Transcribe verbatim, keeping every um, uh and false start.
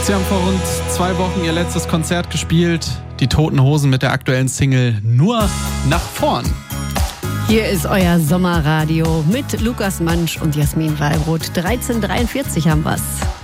Sie haben vor rund zwei Wochen ihr letztes Konzert gespielt. Die Toten Hosen mit der aktuellen Single Nur nach vorn. Hier ist euer Sommerradio mit Lukas Mansch und Jasmin Wallbrot. dreizehn Uhr dreiundvierzig haben wir's.